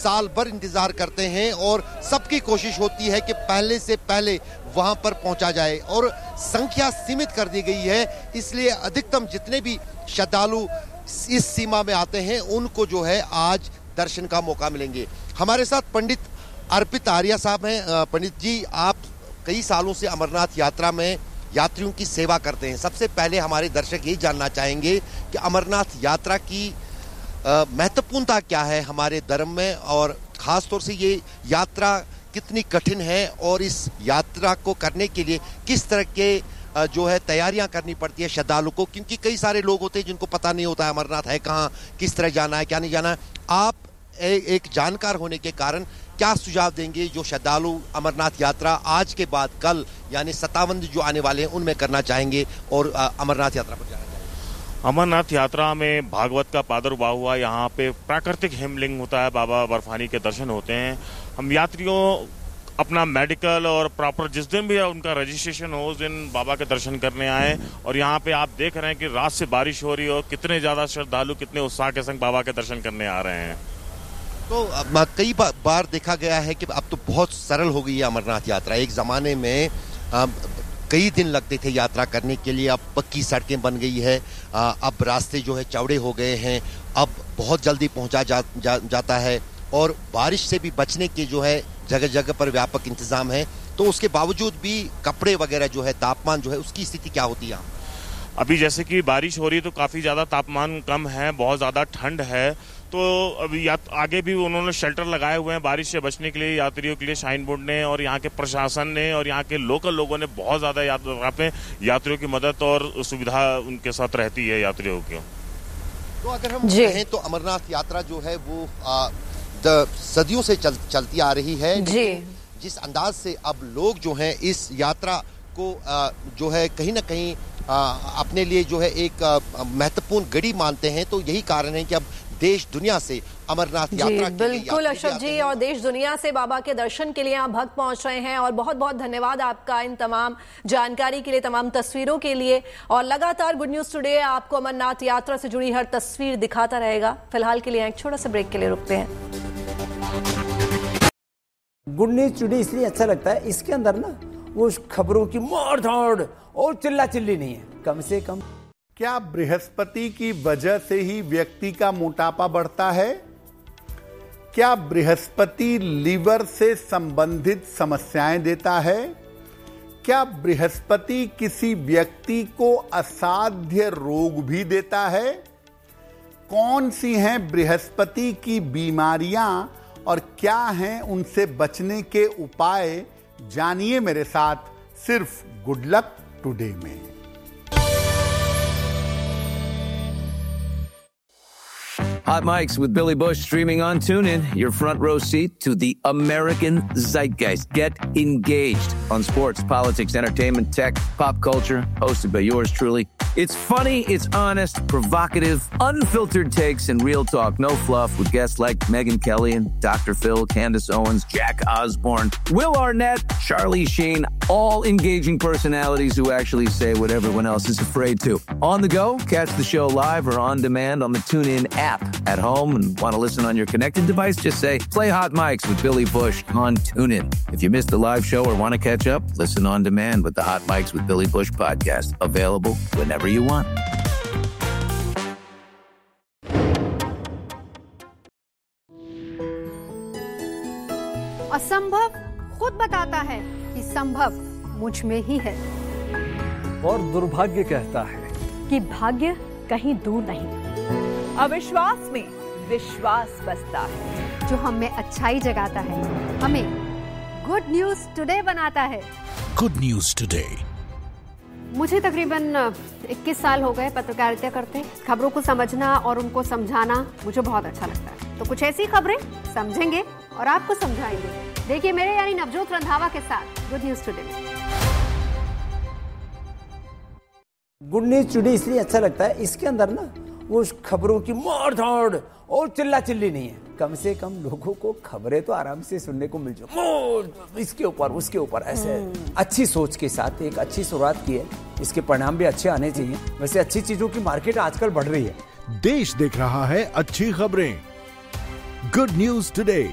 साल भर इंतजार करते हैं और सबकी कोशिश होती है कि पहले से पहले वहां पर पहुंचा जाए और संख्या सीमित कर दी गई है, इसलिए अधिकतम जितने भी श्रद्धालु इस सीमा में आते हैं उनको जो है आज दर्शन का मौका मिलेंगे। हमारे साथ पंडित अर्पित आर्या साहब हैं। पंडित जी, आप कई सालों से अमरनाथ यात्रा में यात्रियों की सेवा करते हैं। सबसे पहले हमारे दर्शक यही जानना चाहेंगे कि अमरनाथ यात्रा की महत्वपूर्णता क्या है हमारे धर्म में, और खास तौर से ये यात्रा कितनी कठिन है और इस यात्रा को करने के लिए किस तरह के जो है तैयारियां करनी पड़ती है श्रद्धालु को, क्योंकि कई सारे लोग होते हैं जिनको पता नहीं होता है अमरनाथ है कहाँ, किस तरह जाना है, क्या नहीं जाना है। आप एक जानकार होने के कारण क्या सुझाव देंगे जो श्रद्धालु अमरनाथ यात्रा आज के बाद कल यानी 57 जो आने वाले हैं उनमें करना चाहेंगे और अमरनाथ यात्रा पर जाना चाहेंगे? अमरनाथ यात्रा में भागवत का प्रादुर्भाव हुआ, यहाँ पे प्राकृतिक हिमलिंग होता है, बाबा बर्फानी के दर्शन होते हैं। हम यात्रियों अपना मेडिकल और प्रॉपर जिस दिन भी उनका रजिस्ट्रेशन हो उस दिन बाबा के दर्शन करने आए। और यहाँ पे आप देख रहे हैं कि रात से बारिश हो रही है और कितने ज्यादा श्रद्धालु कितने उत्साह के संग बाबा के दर्शन करने आ रहे हैं। तो कई बार देखा गया है कि अब तो बहुत सरल हो गई है अमरनाथ यात्रा। एक ज़माने में कई दिन लगते थे यात्रा करने के लिए, अब पक्की सड़कें बन गई है, अब रास्ते जो है चौड़े हो गए हैं, अब बहुत जल्दी पहुंचा जाता है और बारिश से भी बचने के जो है जगह जगह पर व्यापक इंतजाम है। तो उसके बावजूद भी कपड़े वगैरह जो है, तापमान जो है, उसकी स्थिति क्या होती है? अभी जैसे कि बारिश हो रही है तो काफ़ी ज़्यादा तापमान कम है, बहुत ज़्यादा ठंड है। तो अभी आगे भी उन्होंने शेल्टर लगाए हुए हैं बारिश से बचने के लिए यात्रियों के लिए, शाइन बोर्ड ने और यहाँ के प्रशासन ने और यहाँ के लोकल लोगों ने बहुत ज़्यादा यात्रियों की मदद और सुविधा उनके साथ रहती है यात्रियों की। तो अगर हम कहें तो अमरनाथ यात्रा जो है वो सदियों से चलती आ रही है। जिस अंदाज से अब लोग जो हैं इस यात्रा को जो है कहीं ना कहीं अपने लिए जो है एक महत्वपूर्ण घड़ी मानते हैं, तो यही कारण है कि अब देश दुनिया से अमरनाथ यात्रा के लिए बिल्कुल अशरफ जी, और देश दुनिया से बाबा के दर्शन के लिए यहाँ भक्त पहुंच रहे हैं। और बहुत बहुत धन्यवाद आपका इन तमाम जानकारी के लिए, तमाम तस्वीरों के लिए। और लगातार गुड न्यूज टुडे आपको अमरनाथ यात्रा से जुड़ी हर तस्वीर दिखाता रहेगा। फिलहाल के लिए एक छोटा सा ब्रेक के लिए रुकते हैं। गुड न्यूज टुडे इसलिए अच्छा लगता है, इसके अंदर ना वो खबरों की मार धाड़ और चिल्ला चिल्ली नहीं है, कम से कम। क्या बृहस्पति की वजह से ही व्यक्ति का मोटापा बढ़ता है? क्या बृहस्पति लीवर से संबंधित समस्याएं देता है? क्या बृहस्पति किसी व्यक्ति को असाध्य रोग भी देता है? कौन सी हैं बृहस्पति की बीमारियां और क्या हैं उनसे बचने के उपाय? जानिए मेरे साथ सिर्फ गुड लक टुडे में। Hot Mics with Billy Bush streaming on TuneIn, your front row seat to the American zeitgeist. Get engaged on sports, politics, entertainment, tech, pop culture, hosted by yours truly. It's funny, it's honest, provocative, unfiltered takes and real talk. No fluff with guests like Megyn Kelly and Dr. Phil, Candace Owens, Jack Osborne, Will Arnett, Charlie Sheen, all engaging personalities who actually say what everyone else is afraid to. On the go, catch the show live or on demand on the TuneIn app. At home and want to listen on your connected device, just say, play Hot Mics with Billy Bush on TuneIn. If you missed the live show or want to catch up, listen on demand with the Hot Mics with Billy Bush podcast. Available whenever you want. असंभव खुद बताता है कि संभव मुझ में ही है। और दुर्भाग्य कहता है कि भाग्य कहीं दूर नहीं। अविश्वास में विश्वास बसता है। जो हमें अच्छाई जगाता है, हमें गुड न्यूज टुडे बनाता है। Good news today. मुझे तकरीबन 21 साल हो गए पत्रकारिता करते। खबरों को समझना और उनको समझाना मुझे बहुत अच्छा लगता है। तो कुछ ऐसी खबरें समझेंगे और आपको समझाएंगे। देखिए मेरे यानी नवजोत रंधावा के साथ good news today. Good news today इसलिए अच्छा लगता है, इसके अंदर ना वो खबरों की मार धाड़ और चिल्ला चिल्ली नहीं है, कम से कम लोगों को खबरें तो आराम से सुनने को मिल जाए। इसके ऊपर उसके ऊपर ऐसे अच्छी सोच के साथ एक अच्छी शुरुआत की है, इसके परिणाम भी अच्छे आने चाहिए। वैसे अच्छी चीजों की मार्केट आजकल बढ़ रही है। देश देख रहा है अच्छी खबरें। Good news today.